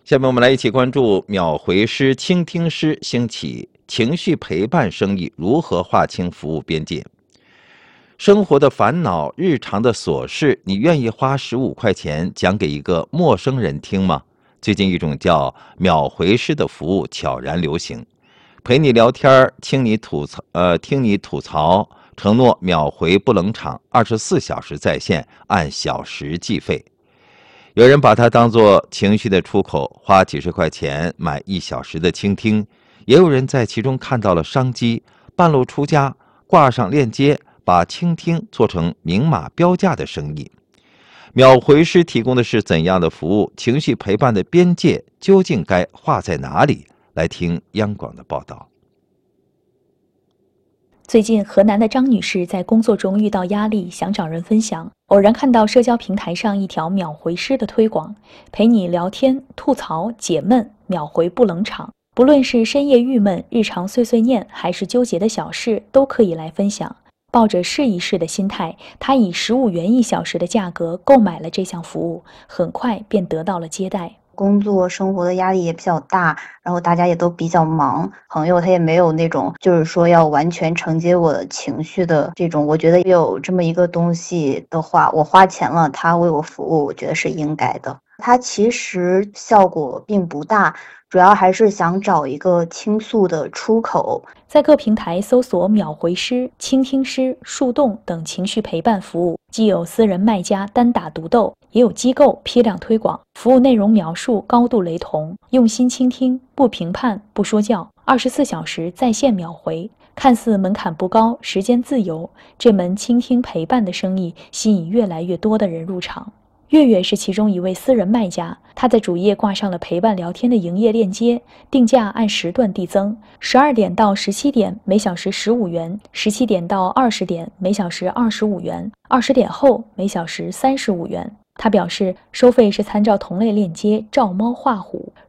下面我们来一起关注秒回师、倾听师兴起，情绪陪伴生意如何划清服务边界？生活的烦恼、日常的琐事，你愿意花15块钱讲给一个陌生人听吗？最近一种叫秒回师的服务悄然流行，陪你聊天，听你吐槽，承诺秒回不冷场，24小时在线，按小时计费。有人把它当作情绪的出口，花几十块钱买1小时的倾听；也有人在其中看到了商机，半路出家，挂上链接，把倾听做成明码标价的生意。秒回师提供的是怎样的服务？情绪陪伴的边界究竟该画在哪里？来听央广的报道。 最近，河南的张女士在工作中遇到压力，想找人分享，偶然看到社交平台上一条秒回师的推广，陪你聊天、吐槽、解闷，秒回不冷场。不论是深夜郁闷、日常碎碎念，还是纠结的小事，都可以来分享。抱着试一试的心态，她以15元1小时的价格购买了这项服务，很快便得到了接待。 工作生活的压力也比较大，然后大家也都比较忙，朋友他也没有那种就是说要完全承接我的情绪的这种，我觉得有这么一个东西的话，我花钱了，他为我服务，我觉得是应该的。它其实效果并不大，主要还是想找一个倾诉的出口。 在各平台搜索秒回师、倾听师、树洞等情绪陪伴服务，既有私人卖家单打独斗，也有机构批量推广。服务内容描述高度雷同，用心倾听，不评判，不说教，24小时在线秒回。看似门槛不高，时间自由，这门倾听陪伴的生意吸引越来越多的人入场。月月是其中一位私人卖家，他在主页挂上了陪伴聊天的营业链接，定价按时段递增，12点到17点每小时15元，17点到20点每小时25元，20点后每小时35元。他表示，收费是参照同类链接照猫画虎，